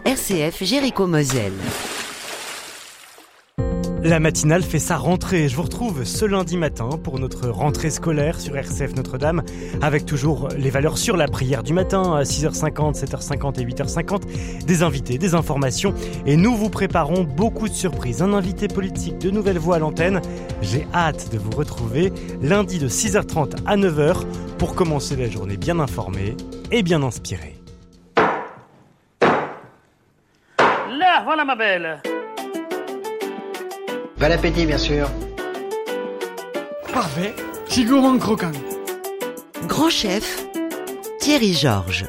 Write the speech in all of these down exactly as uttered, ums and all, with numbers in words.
R C F Jéricho-Moselle. La matinale fait sa rentrée. Je vous retrouve ce lundi matin pour notre rentrée scolaire sur R C F Notre-Dame, avec toujours les valeurs sur la prière du matin à six heures cinquante, sept heures cinquante et huit heures cinquante, des invités, des informations, et nous vous préparons beaucoup de surprises. Un invité politique, de nouvelles voix à l'antenne. J'ai hâte de vous retrouver lundi de six heures trente à neuf heures pour commencer la journée bien informée et bien inspirée. Là, voilà ma belle. Bon appétit, bien sûr. Parfait, c'est gourmand croquant. Grand chef, Thierry Georges.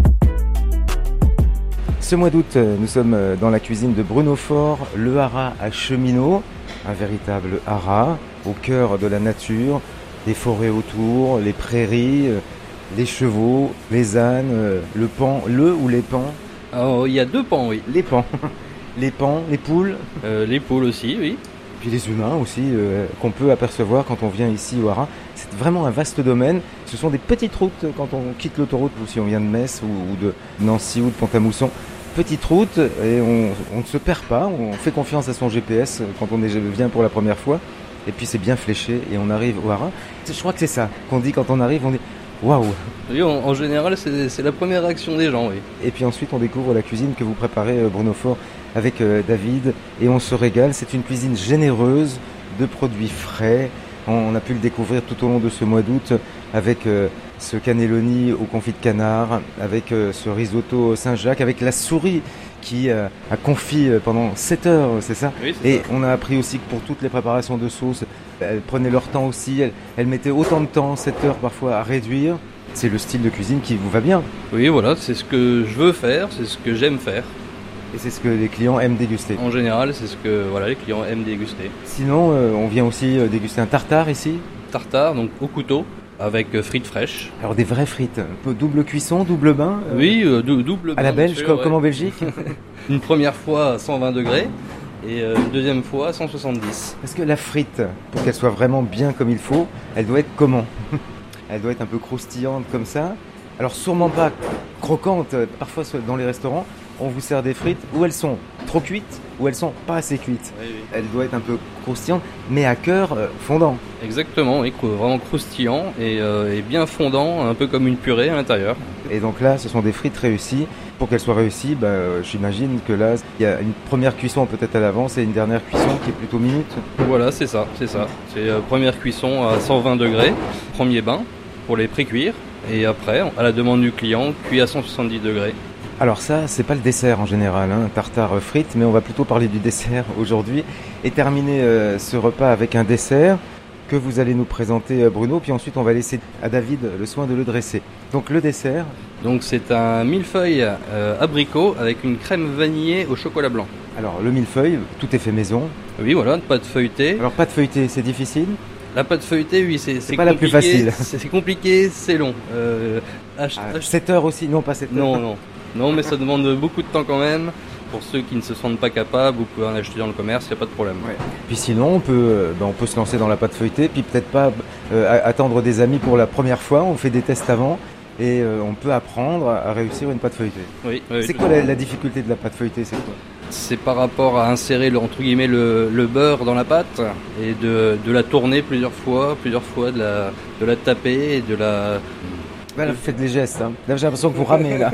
Ce mois d'août, nous sommes dans la cuisine de Bruno Faure, le haras à Cheminot, un véritable haras au cœur de la nature, des forêts autour, les prairies, les chevaux, les ânes, le paon, le ou les pans. Oh, il y a deux pans, oui. Les pans, les pans, les poules. Euh, les poules aussi, oui. Puis les humains aussi, euh, qu'on peut apercevoir quand on vient ici au haras. C'est vraiment un vaste domaine. Ce sont des petites routes quand on quitte l'autoroute, ou si on vient de Metz ou, ou de Nancy ou de Pont-à-Mousson. Petites routes et on, on ne se perd pas, on fait confiance à son G P S quand on est, vient pour la première fois. Et puis c'est bien fléché et on arrive au haras. Je crois que c'est ça qu'on dit quand on arrive, on dit waouh. Oui, en, en général, c'est, c'est la première réaction des gens, oui. Et puis ensuite, on découvre la cuisine que vous préparez, Bruno Faure, avec euh, David, et on se régale. C'est une cuisine généreuse de produits frais. On, on a pu le découvrir tout au long de ce mois d'août avec euh, ce cannelloni au confit de canard, avec euh, ce risotto Saint-Jacques, avec la souris qui euh, a confit pendant sept heures, c'est ça? Oui, c'est et ça. On a appris aussi que pour toutes les préparations de sauce, elles prenaient leur temps aussi, elles, elles mettaient autant de temps, sept heures parfois, à réduire. C'est le style de cuisine qui vous va bien. Oui, voilà, c'est ce que je veux faire, c'est ce que j'aime faire. Et c'est ce que les clients aiment déguster. En général, c'est ce que voilà, les clients aiment déguster. Sinon, euh, on vient aussi euh, déguster un tartare ici. Tartare, donc au couteau, avec euh, frites fraîches. Alors des vraies frites, un peu double cuisson, double bain. Euh, oui, euh, dou- double bain. À la belge, sûr, comme, ouais. comme en Belgique. Une première fois à cent vingt degrés et euh, une deuxième fois à cent soixante-dix. Parce que la frite, pour qu'elle soit vraiment bien comme il faut, elle doit être comment? Elle doit être un peu croustillante comme ça. Alors sûrement pas croquante. Parfois dans les restaurants, on vous sert des frites où elles sont trop cuites ou elles sont pas assez cuites. Oui, oui. Elle doit être un peu croustillante, mais à cœur euh, fondant. Exactement, oui, vraiment croustillant et, euh, et bien fondant, un peu comme une purée à l'intérieur. Et donc là, ce sont des frites réussies. Pour qu'elles soient réussies, bah, euh, j'imagine que là, il y a une première cuisson peut-être à l'avance et une dernière cuisson qui est plutôt minute. Voilà, c'est ça, c'est ça. C'est euh, première cuisson à cent vingt degrés, premier bain pour les pré-cuire et après, à la demande du client, cuit à cent soixante-dix degrés. Alors ça, c'est pas le dessert en général, hein, tartare euh, frites, mais on va plutôt parler du dessert aujourd'hui et terminer euh, ce repas avec un dessert que vous allez nous présenter, euh, Bruno, puis ensuite on va laisser à David le soin de le dresser. Donc le dessert. Donc c'est un millefeuille euh, abricot avec une crème vanillée au chocolat blanc. Alors le millefeuille, tout est fait maison. Oui, voilà, une pâte feuilletée. Alors pâte feuilletée, c'est difficile? La pâte feuilletée, oui, c'est, c'est, c'est pas la plus compliqué. facile. C'est, c'est compliqué, c'est long. Euh, ach- Ah, ach- sept heures aussi? Non, pas sept heures. Non, non. Non, mais ça demande beaucoup de temps quand même. Pour ceux qui ne se sentent pas capables, vous pouvez en acheter dans le commerce, il n'y a pas de problème. Ouais. Puis sinon, on peut, euh, ben, on peut se lancer dans la pâte feuilletée, puis peut-être pas euh, attendre des amis pour la première fois. On fait des tests avant et euh, on peut apprendre à, à réussir une pâte feuilletée. Oui, oui, c'est tout quoi à fait. la, la difficulté de la pâte feuilletée? C'est quoi? C'est par rapport à insérer le, entre guillemets le, le beurre dans la pâte et de, de la tourner plusieurs fois, plusieurs fois, de la, de la taper et de la... Voilà, vous faites les gestes. Hein. Là, j'ai l'impression que vous ramez là.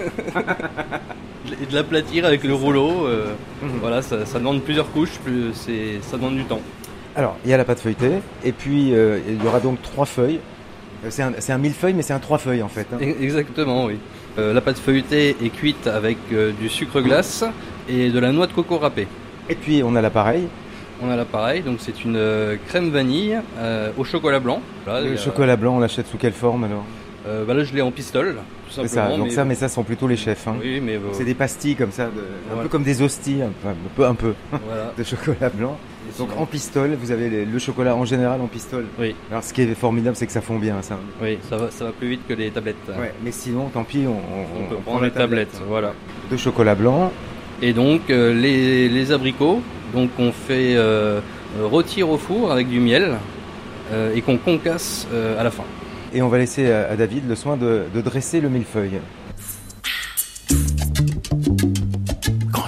et de l'aplatir avec le rouleau. Euh, Mhm. Voilà, ça, ça demande plusieurs couches, plus, c'est, ça demande du temps. Alors, il y a la pâte feuilletée, et puis euh, il y aura donc trois feuilles. Euh, C'est un, c'est un millefeuille, mais c'est un trois feuilles en fait. Hein. E- Exactement, oui. Euh, la pâte feuilletée est cuite avec euh, du sucre glace et de la noix de coco râpée. Et puis on a l'appareil. On a l'appareil, donc c'est une euh, crème vanille euh, au chocolat blanc. Voilà, il y Le a- chocolat blanc, on l'achète sous quelle forme alors? Euh, bah là, je l'ai en pistole, tout C'est simplement. ça. Donc mais- ça, mais ça sont plutôt les chefs. Hein. Oui, mais euh, C'est des pastilles comme ça, de- un Voilà. peu comme des hosties, un peu, un peu, un peu voilà. de chocolat blanc. Et Donc sinon- en pistole, vous avez les- le chocolat en général en pistole. Oui, Alors ce qui est formidable, c'est que ça fond bien, ça. oui, ça va, ça va plus vite que les tablettes. Ouais, mais sinon, tant pis, on, on, On peut on prendre la les tablettes, voilà. De chocolat blanc. Et donc euh, les, les abricots, donc on fait euh, euh, rôtir au four avec du miel euh, et qu'on concasse euh, à la fin. Et on va laisser à, à David le soin de, de dresser le millefeuille. Grand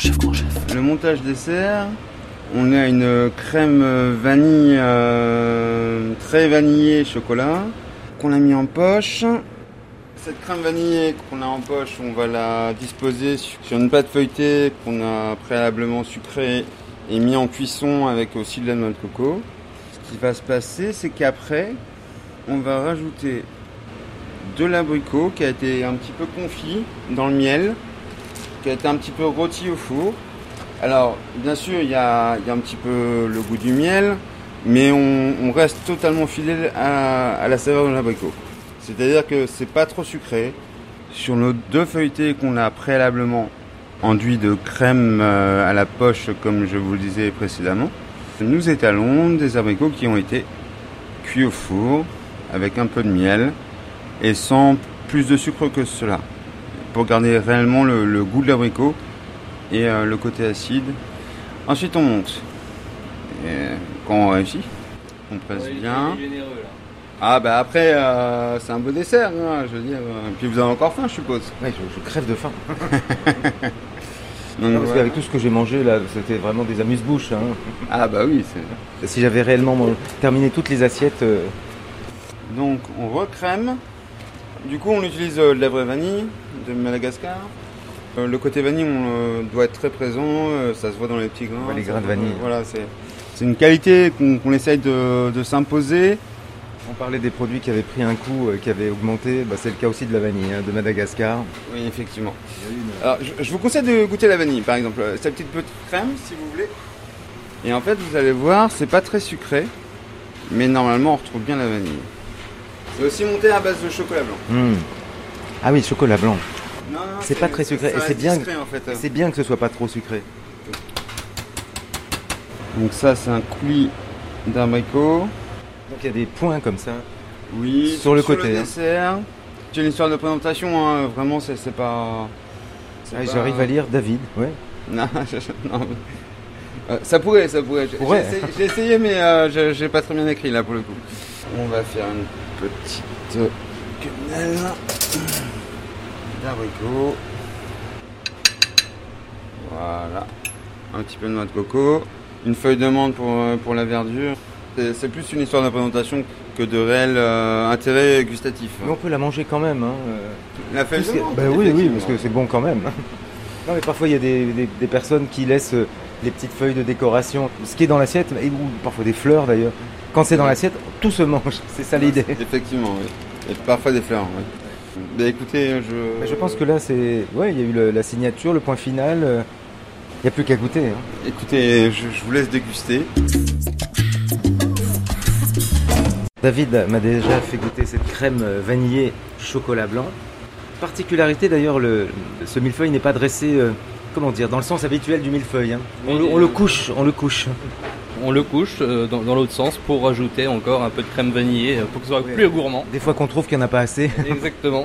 le montage dessert, on a une crème vanille euh, très vanillée chocolat qu'on a mis en poche. Cette crème vanillée qu'on a en poche, on va la disposer sur une pâte feuilletée qu'on a préalablement sucrée et mis en cuisson avec aussi de la noix de coco. Ce qui va se passer, c'est qu'après, on va rajouter de l'abricot qui a été un petit peu confit dans le miel, qui a été un petit peu rôti au four. Alors, bien sûr, il y a, il y a un petit peu le goût du miel, mais on, on reste totalement fidèle à, à la saveur de l'abricot. C'est-à-dire que c'est pas trop sucré. Sur nos deux feuilletés qu'on a préalablement enduits de crème à la poche, comme je vous le disais précédemment, nous étalons des abricots qui ont été cuits au four avec un peu de miel et sans plus de sucre que cela, pour garder réellement le, le goût de l'abricot et euh, le côté acide. Ensuite on monte. Et quand on réussit, on presse ouais, bien. Généreux, là. Ah bah après euh, c'est un beau dessert, hein, je veux dire. Puis vous avez encore faim, je suppose. Ouais, je, je crève de faim. Donc, non, parce ouais. qu'avec tout ce que j'ai mangé là, c'était vraiment des amuse-bouches. Hein. Ah bah oui. C'est... Si j'avais réellement mon... terminé toutes les assiettes. Euh... Donc on recrème. Du coup on utilise euh, de la vraie vanille de Madagascar. Euh, le côté vanille on, euh, doit être très présent, euh, ça se voit dans les petits grains. Ouais, les grains de vanille. Euh, voilà, c'est, c'est une qualité qu'on, qu'on essaye de, de s'imposer. On parlait des produits qui avaient pris un coup, euh, qui avaient augmenté, bah, c'est le cas aussi de la vanille, hein, de Madagascar. Oui, effectivement. Une... Alors, je, je vous conseille de goûter la vanille, par exemple, cette petite petite crème, si vous voulez. Et en fait, vous allez voir, c'est pas très sucré, mais normalement, on retrouve bien la vanille. C'est aussi monté à base de chocolat blanc. Mmh. Ah oui, chocolat blanc. Non, non, c'est, c'est pas très sucré, et c'est bien, discret, en fait. c'est bien que ce soit pas trop sucré. Donc ça, c'est un coulis d'abricot. Donc il y a des points comme ça. Oui, sur le côté. Sur le dessert. Hein. C'est une histoire de présentation, hein. Vraiment, c'est, c'est pas. C'est ah, pas... J'arrive à lire David, ouais. Non, je, non. Euh, ça pourrait, ça pourrait. J'ai, pourrait. J'ai, essayé, j'ai essayé, mais euh, je, j'ai pas très bien écrit là pour le coup. On va faire une petite quenelle d'abricot. Voilà. Un petit peu de noix de coco. Une feuille de menthe pour, pour la verdure. C'est, c'est plus une histoire de présentation que de réel euh, intérêt gustatif. Mais on peut la manger quand même. Hein. La feuille de menthe. Bah oui, oui, parce que c'est bon quand même. Non, mais parfois il y a des, des, des personnes qui laissent les petites feuilles de décoration, ce qui est dans l'assiette, ou parfois des fleurs d'ailleurs. Quand c'est dans l'assiette, tout se mange. C'est ça l'idée. Effectivement, oui. Et parfois des fleurs, oui. Bah écoutez, je... Mais je pense que là, c'est... Ouais, il y a eu le, la signature, le point final. Il n'y a plus qu'à goûter. Hein. Écoutez, je, je vous laisse déguster. David m'a déjà fait goûter cette crème vanillée chocolat blanc. Particularité d'ailleurs, le, ce millefeuille n'est pas dressé, euh, comment dire, dans le sens habituel du millefeuille. Hein. On, le, on le couche, on le couche. On le couche euh, dans, dans l'autre sens pour rajouter encore un peu de crème vanillée pour que ce soit ouais. plus gourmand. Des fois qu'on trouve qu'il n'y en a pas assez. Exactement.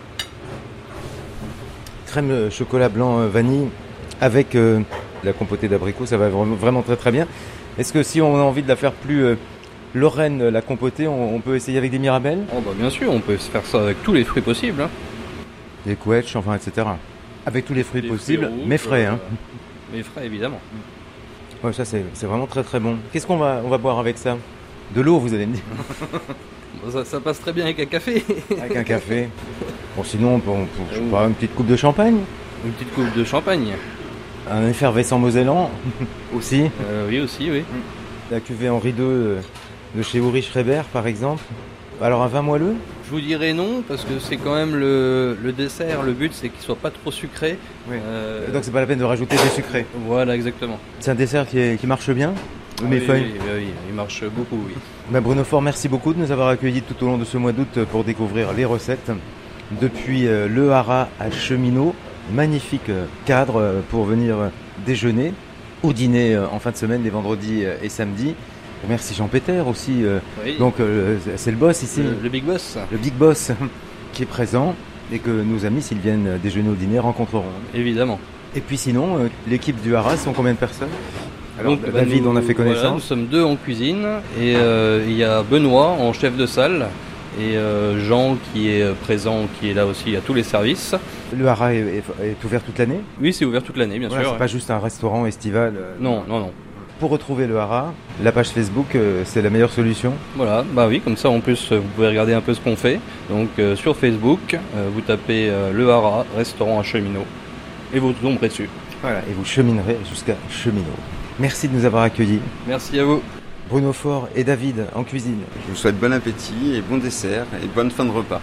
Crème euh, chocolat blanc euh, vanille avec euh, la compotée d'abricot, ça va vraiment, vraiment très très bien. Est-ce que si on a envie de la faire plus euh, Lorraine, la compotée, on, on peut essayer avec des mirabelles ? Oh bah bien sûr, on peut faire ça avec tous les fruits possibles. Hein. Des couettes, enfin, et cetera. Avec tous les fruits les possibles, fruits rouges, mais frais. Euh, hein. Mais frais, évidemment. Ouais, ça c'est, c'est vraiment très très bon. Qu'est-ce qu'on va, on va boire avec ça ? De l'eau, vous allez me dire. Bon, ça, ça passe très bien avec un café. Avec un café. Bon, sinon, on peut, on peut, je sais pas, une petite coupe de champagne ? Une petite coupe de champagne. Un effervescent mosellan aussi. Euh, oui, aussi, oui. La cuvée Henri deux de chez Ulrich Schreiber, par exemple. Alors, un vin moelleux ? Je vous dirais non, parce que c'est quand même le, le dessert. Le but, c'est qu'il soit pas trop sucré. Oui. Euh... Donc, c'est pas la peine de rajouter des sucrés. Voilà, exactement. C'est un dessert qui, est, qui marche bien ? Le millefeuille ? Oui, oui, oui, il marche beaucoup, oui. Bah Bruno Faure, merci beaucoup de nous avoir accueillis tout au long de ce mois d'août pour découvrir les recettes. Depuis euh, Le Haras à Cheminot, magnifique euh, cadre euh, pour venir euh, déjeuner ou dîner euh, en fin de semaine, les vendredis euh, et samedis. Merci Jean Péter aussi, euh, oui. donc euh, c'est le boss ici. Le, le big boss. Le big boss qui est présent et que nos amis, s'ils viennent déjeuner au dîner, rencontreront. Évidemment. Et puis sinon, euh, l'équipe du Haras sont combien de personnes ? Alors, donc, David, bah, nous, on a fait connaissance. Voilà, nous sommes deux en cuisine et euh, il y a Benoît en chef de salle Et euh, Jean qui est présent, qui est là aussi à tous les services. Le haras est, est, est ouvert toute l'année ? Oui, c'est ouvert toute l'année, bien voilà, sûr. C'est ouais. pas juste un restaurant estival euh... Non, non, non. Pour retrouver le haras, la page Facebook, euh, c'est la meilleure solution ? Voilà, bah oui, comme ça en plus vous pouvez regarder un peu ce qu'on fait. Donc euh, sur Facebook, euh, vous tapez euh, le haras, restaurant à Cheminot, et vous tomberez dessus. Voilà, et vous cheminerez jusqu'à Cheminot. Merci de nous avoir accueillis. Merci à vous. Bruno Faure et David en cuisine. Je vous souhaite bon appétit et bon dessert et bonne fin de repas.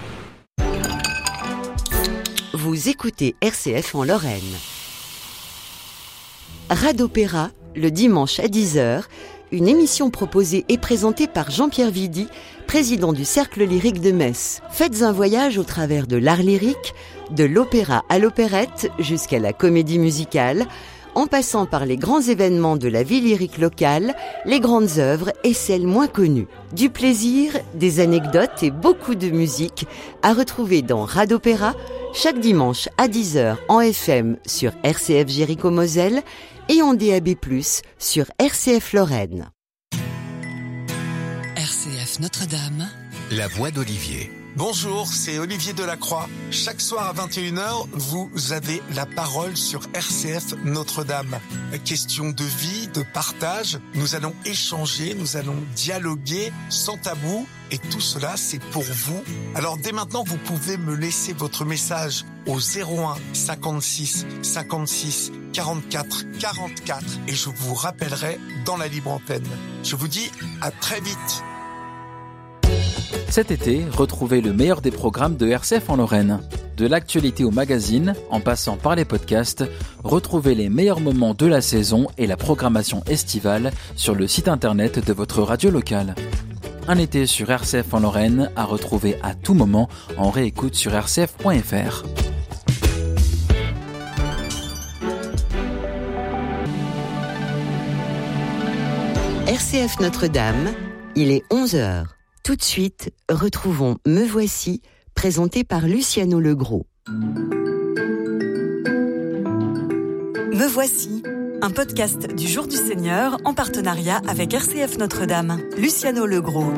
Vous écoutez R C F en Lorraine. Radopéra, le dimanche à dix heures, une émission proposée et présentée par Jean-Pierre Vidy, président du Cercle lyrique de Metz. Faites un voyage au travers de l'art lyrique, de l'opéra à l'opérette jusqu'à la comédie musicale, en passant par les grands événements de la vie lyrique locale, les grandes œuvres et celles moins connues. Du plaisir, des anecdotes et beaucoup de musique à retrouver dans Radopéra, chaque dimanche à dix heures en F M sur R C F Jéricho-Moselle et en D A B plus, sur R C F Lorraine. R C F Notre-Dame, la voix d'Olivier. Bonjour, c'est Olivier Delacroix. Chaque soir à vingt et une heures, vous avez la parole sur R C F Notre-Dame. Question de vie, de partage, nous allons échanger, nous allons dialoguer sans tabou. Et tout cela, c'est pour vous. Alors dès maintenant, vous pouvez me laisser votre message au zéro un cinquante-six cinquante-six quarante-quatre quarante-quatre et je vous rappellerai dans la libre antenne. Je vous dis à très vite. Cet été, retrouvez le meilleur des programmes de R C F en Lorraine. De l'actualité au magazine, en passant par les podcasts, retrouvez les meilleurs moments de la saison et la programmation estivale sur le site internet de votre radio locale. Un été sur R C F en Lorraine à retrouver à tout moment en réécoute sur r c f point f r. R C F Notre-Dame, il est onze heures. Tout de suite, retrouvons Me Voici, présenté par Luciano Legros. Me Voici, un podcast du Jour du Seigneur en partenariat avec R C F Notre-Dame. Luciano Legros.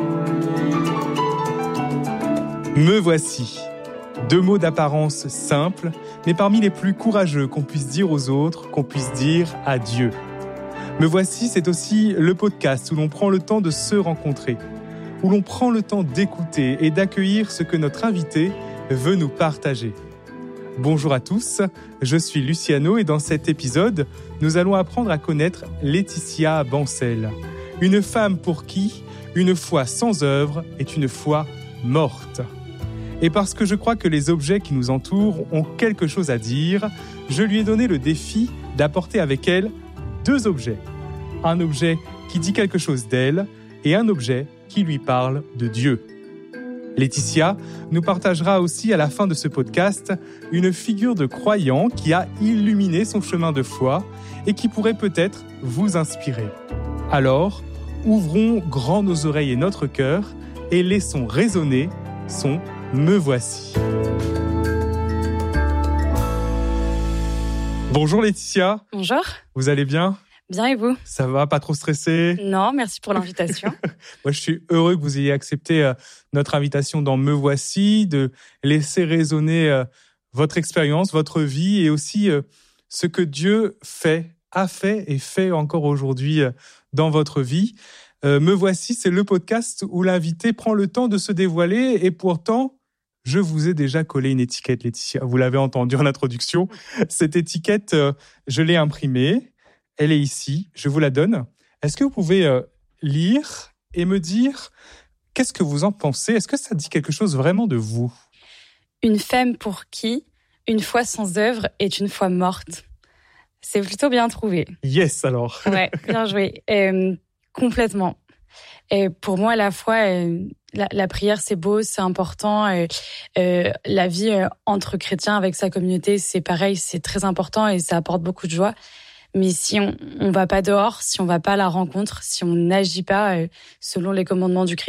Me voici. Deux mots d'apparence simples, mais parmi les plus courageux qu'on puisse dire aux autres, qu'on puisse dire à Dieu. Me voici, c'est aussi le podcast où l'on prend le temps de se rencontrer, où l'on prend le temps d'écouter et d'accueillir ce que notre invité veut nous partager. Bonjour à tous, je suis Luciano et dans cet épisode, nous allons apprendre à connaître Laetitia Bancel, une femme pour qui une foi sans œuvre est une foi morte. Et parce que je crois que les objets qui nous entourent ont quelque chose à dire, je lui ai donné le défi d'apporter avec elle deux objets. Un objet qui dit quelque chose d'elle et un objet qui lui parle de Dieu. Laetitia nous partagera aussi à la fin de ce podcast une figure de croyant qui a illuminé son chemin de foi et qui pourrait peut-être vous inspirer. Alors, ouvrons grand nos oreilles et notre cœur et laissons résonner son « Me voici ». Bonjour Laetitia. Bonjour. Vous allez bien ? Bien et vous ? Ça va, pas trop stressé ? Non, merci pour l'invitation. Moi, je suis heureux que vous ayez accepté euh, notre invitation dans Me Voici, de laisser résonner euh, votre expérience, votre vie et aussi euh, ce que Dieu fait, a fait et fait encore aujourd'hui euh, dans votre vie. Euh, Me Voici, c'est le podcast où l'invité prend le temps de se dévoiler et pourtant, je vous ai déjà collé une étiquette, Laetitia. Vous l'avez entendu en introduction. Cette étiquette, euh, je l'ai imprimée. Elle est ici, je vous la donne. Est-ce que vous pouvez euh, lire et me dire qu'est-ce que vous en pensez ? Est-ce que ça dit quelque chose vraiment de vous ? Une femme pour qui une foi sans œuvre est une foi morte. C'est plutôt bien trouvé. Yes, alors. Ouais, bien joué. Euh, complètement. Et pour moi, la foi, euh, la, la prière, c'est beau, c'est important. Euh, euh, la vie euh, entre chrétiens avec sa communauté, c'est pareil, c'est très important et ça apporte beaucoup de joie. Mais si on on va pas dehors, si on va pas à la rencontre, si on n'agit pas euh, selon les commandements du Christ,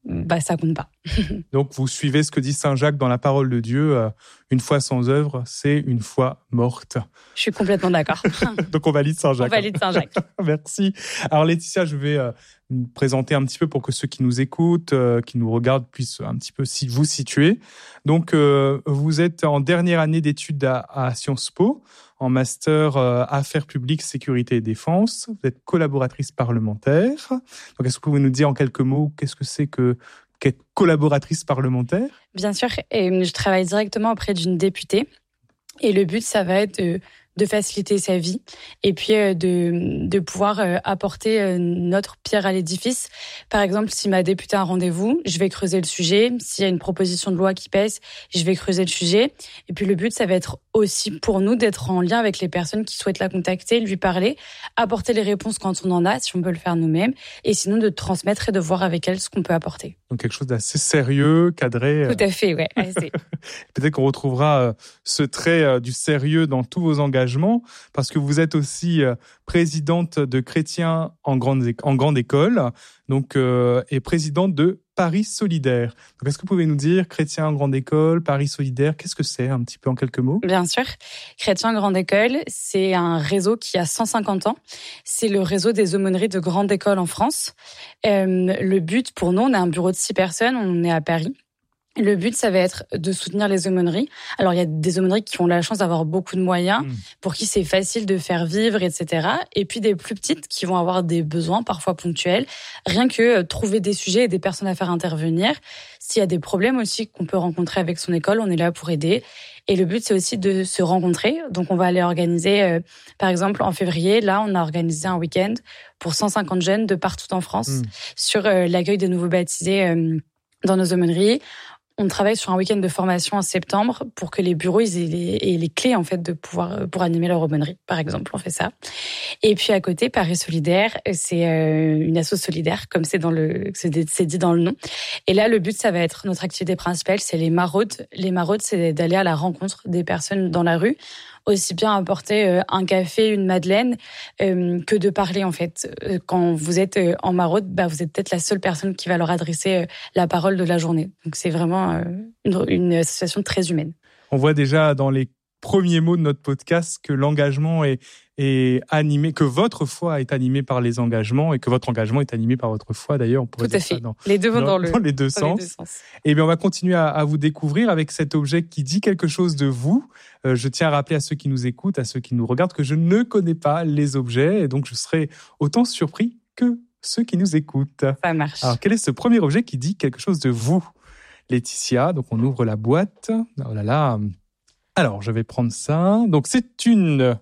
bah ça compte pas. Donc vous suivez ce que dit saint Jacques dans la parole de Dieu, euh, une foi sans œuvre, c'est une foi morte. Je suis complètement d'accord. Donc on valide saint Jacques. On valide saint Jacques. Merci. Alors Laetitia, je vais euh, me présenter un petit peu pour que ceux qui nous écoutent, euh, qui nous regardent, puissent un petit peu si vous situer. Donc euh, vous êtes en dernière année d'études à, à Sciences Po, en master euh, Affaires publiques, sécurité et défense. Vous êtes collaboratrice parlementaire. Donc est-ce que vous pouvez nous dire en quelques mots qu'est-ce que c'est que qu'être collaboratrice parlementaire? Bien sûr, et je travaille directement auprès d'une députée. Et le but, ça va être de, de faciliter sa vie et puis de, de pouvoir apporter notre pierre à l'édifice. Par exemple, si ma députée a un rendez-vous, je vais creuser le sujet. S'il y a une proposition de loi qui pèse, je vais creuser le sujet. Et puis le but, ça va être aussi pour nous d'être en lien avec les personnes qui souhaitent la contacter, lui parler, apporter les réponses quand on en a, si on peut le faire nous-mêmes, et sinon de transmettre et de voir avec elle ce qu'on peut apporter. Donc quelque chose d'assez sérieux, cadré. Tout à fait, ouais. Peut-être qu'on retrouvera ce trait du sérieux dans tous vos engagements, parce que vous êtes aussi présidente de Chrétiens en grande, en grande école, donc, euh, et présidente de Paris Solidaire. Donc, est-ce que vous pouvez nous dire Chrétiens en grande école, Paris Solidaire, qu'est-ce que c'est un petit peu en quelques mots? Bien sûr. Chrétiens en grande école, c'est un réseau qui a cent cinquante ans. C'est le réseau des aumôneries de grande école en France. Euh, le but pour nous, on a un bureau de six personnes, on est à Paris. Le but, ça va être de soutenir les aumôneries. Alors, il y a des aumôneries qui ont la chance d'avoir beaucoup de moyens, mmh. pour qui c'est facile de faire vivre, et cetera. Et puis des plus petites qui vont avoir des besoins parfois ponctuels. Rien que trouver des sujets et des personnes à faire intervenir. S'il y a des problèmes aussi qu'on peut rencontrer avec son école, on est là pour aider. Et le but, c'est aussi de se rencontrer. Donc, on va aller organiser, euh, par exemple, en février, là, on a organisé un week-end pour cent cinquante jeunes de partout en France mmh. sur euh, l'accueil des nouveaux baptisés euh, dans nos aumôneries. On travaille sur un week-end de formation en septembre pour que les bureaux ils aient les, aient les clés en fait de pouvoir pour animer leur aumônerie, par exemple, on fait ça. Et puis à côté, Paris Solidaire, c'est euh, une asso solidaire comme c'est dans le c'est, c'est dit dans le nom. Et là, le but, ça va être notre activité principale, c'est les maraudes. Les maraudes, c'est d'aller à la rencontre des personnes dans la rue. Aussi bien apporter euh, un café, une madeleine, euh, que de parler en fait. Euh, quand vous êtes euh, en maraude, bah, vous êtes peut-être la seule personne qui va leur adresser euh, la parole de la journée. Donc c'est vraiment euh, une, une association très humaine. On voit déjà dans les premiers mots de notre podcast que l'engagement est, est animé, que votre foi est animée par les engagements et que votre engagement est animé par votre foi. D'ailleurs, on pourrait Tout à dire fait. ça dans, les deux vont dans, dans, le, dans les deux dans sens. les deux sens. Et bien, on va continuer à, à vous découvrir avec cet objet qui dit quelque chose de vous. Euh, je tiens à rappeler à ceux qui nous écoutent, à ceux qui nous regardent, que je ne connais pas les objets et donc je serai autant surpris que ceux qui nous écoutent. Ça marche. Alors, quel est ce premier objet qui dit quelque chose de vous, Laetitia? Donc, on ouvre la boîte. Oh là là. Alors, je vais prendre ça. Donc, c'est une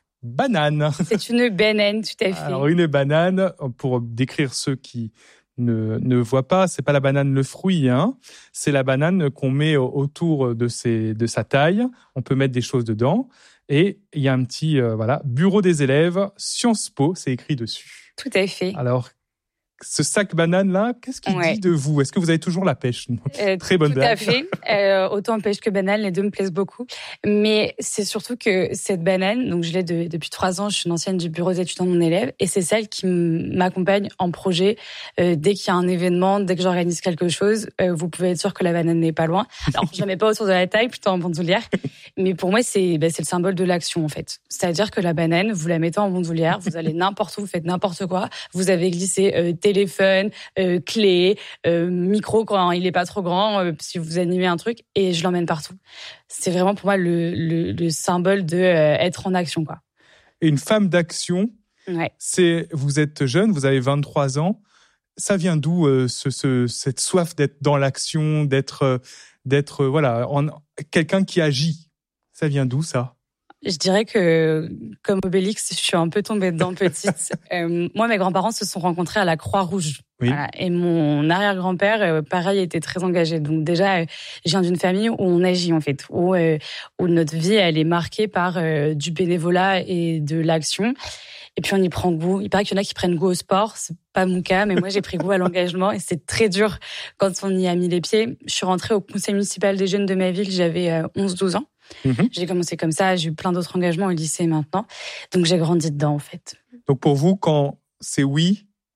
banane. C'est une banane, tout à fait. Alors, une banane, pour décrire ceux qui ne, ne voient pas, c'est pas la banane le fruit, hein. C'est la banane qu'on met autour de, ses, de sa taille. On peut mettre des choses dedans. Et il y a un petit, euh, voilà, bureau des élèves, Sciences Po, c'est écrit dessus. Tout à fait. Alors, ce sac banane-là, qu'est-ce qu'il ouais. dit de vous? Est-ce que vous avez toujours la pêche? euh, Très bonne Tout blague. à fait. Euh, autant pêche que banane, les deux me plaisent beaucoup. Mais c'est surtout que cette banane, donc je l'ai de, depuis trois ans, je suis une ancienne du bureau d'étudiants de mon élève, et c'est celle qui m'accompagne en projet. Euh, dès qu'il y a un événement, dès que j'organise quelque chose, euh, vous pouvez être sûr que la banane n'est pas loin. Alors, je la mets pas autour de la taille, plutôt en bandoulière. Mais pour moi, c'est, ben, c'est le symbole de l'action, en fait. C'est-à-dire que la banane, vous la mettez en bandoulière, vous allez n'importe où, vous faites n'importe quoi. Vous avez glissé euh, téléphone, euh, clé, euh, micro quand il est pas trop grand, euh, si vous animez un truc, et je l'emmène partout. C'est vraiment pour moi le, le, le symbole de euh, être en action, quoi. Et une femme d'action, ouais. c'est, vous êtes jeune, vous avez vingt-trois ans. Ça vient d'où euh, ce, ce, cette soif d'être dans l'action, d'être, euh, d'être euh, voilà, en, quelqu'un qui agit? Ça vient d'où ça? Je dirais que, comme Obélix, je suis un peu tombée dedans petite. euh, moi, mes grands-parents se sont rencontrés à la Croix-Rouge. Oui. Voilà. Et mon arrière-grand-père, euh, pareil, était très engagé. Donc déjà, euh, je viens d'une famille où on agit, en fait, où, euh, où notre vie, elle est marquée par euh, du bénévolat et de l'action. Et puis, on y prend goût. Il paraît qu'il y en a qui prennent goût au sport. C'est pas mon cas, mais moi, j'ai pris goût à l'engagement. Et c'est très dur quand on y a mis les pieds. Je suis rentrée au conseil municipal des jeunes de ma ville. J'avais euh, onze douze ans. Mmh. J'ai commencé comme ça, j'ai eu plein d'autres engagements au lycée maintenant. Donc j'ai grandi dedans en fait. Donc pour vous, quand c'est oui,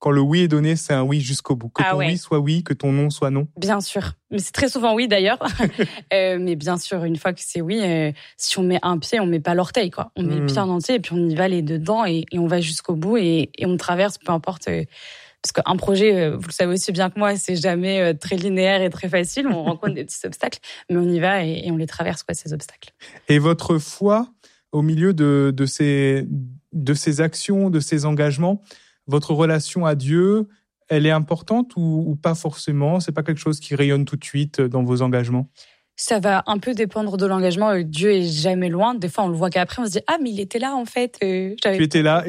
quand le oui est donné, c'est un oui jusqu'au bout. Que Ah ton ouais. oui soit oui, que ton non soit non. Bien sûr. Mais c'est très souvent oui d'ailleurs. euh, mais bien sûr, une fois que c'est oui, euh, si on met un pied, on met pas l'orteil, quoi. On met Mm. le pied en entier et puis on y va les deux dedans et, et on va jusqu'au bout et, et on traverse, peu importe. Euh, parce qu'un projet, euh, vous le savez aussi bien que moi, c'est jamais euh, très linéaire et très facile. On rencontre des petits obstacles, mais on y va et, et on les traverse, quoi, ces obstacles. Et votre foi, au milieu de, de, ces, de ces actions, de ces engagements, votre relation à Dieu, elle est importante ou, ou pas forcément? C'est pas quelque chose qui rayonne tout de suite dans vos engagements? Ça va un peu dépendre de l'engagement. Dieu est jamais loin. Des fois, on le voit qu'après, on se dit « Ah, mais il était là, en fait. Euh, j'avais Tu étais là